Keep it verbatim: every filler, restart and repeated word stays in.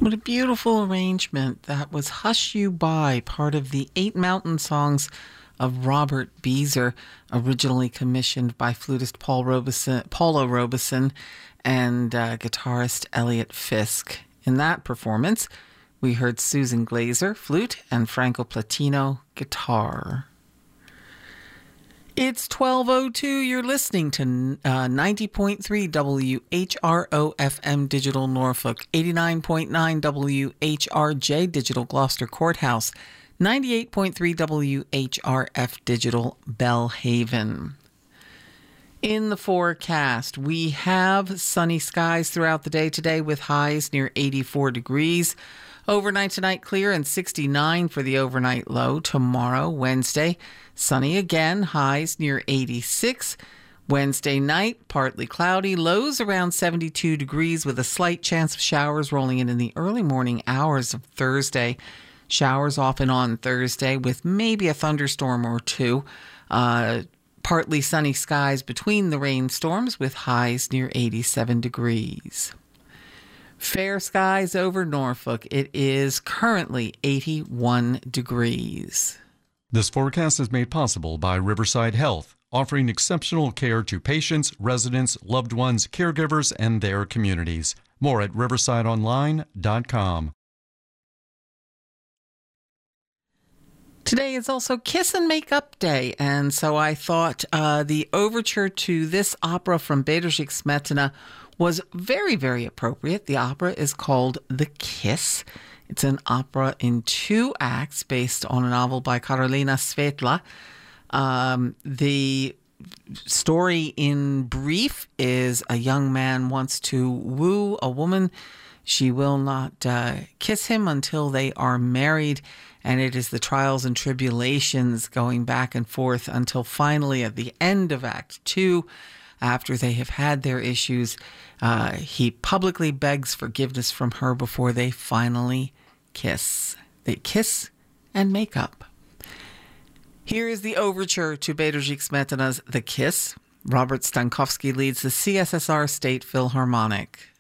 What a beautiful arrangement. That was Hush You By, part of the Eight Mountain Songs of Robert Beezer, originally commissioned by flutist Paul Robeson, Paulo Robeson and uh, guitarist Elliot Fisk. In that performance, we heard Susan Glazer, flute, and Franco Platino, guitar. It's twelve oh two. You're listening to uh, ninety point three W H R O F M Digital Norfolk, eighty-nine point nine W H R J Digital Gloucester Courthouse, ninety-eight point three W H R F Digital Bellhaven. In the forecast, we have sunny skies throughout the day today with highs near eighty-four degrees. Overnight tonight, clear and sixty-nine for the overnight low. Tomorrow, Wednesday, sunny again, highs near eighty-six. Wednesday night, partly cloudy, lows around seventy-two degrees with a slight chance of showers rolling in in the early morning hours of Thursday. Showers off and on Thursday with maybe a thunderstorm or two. Uh, partly sunny skies between the rainstorms with highs near eighty-seven degrees. Fair skies over Norfolk. It is currently eighty-one degrees. This forecast is made possible by Riverside Health, offering exceptional care to patients, residents, loved ones, caregivers, and their communities. More at riverside online dot com. Today is also Kiss and Make-up Day, and so I thought uh, the overture to this opera from Bedřich Smetana was very, very appropriate. The opera is called The Kiss. It's an opera in two acts based on a novel by Karolina Svetla. Um, the story in brief is a young man wants to woo a woman. She will not uh, kiss him until they are married, and it is the trials and tribulations going back and forth until finally at the end of Act Two, after they have had their issues, uh, he publicly begs forgiveness from her before they finally kiss. They kiss and make up. Here is the overture to Bedřich Smetana's The Kiss. Robert Stankowski leads the C S S R State Philharmonic.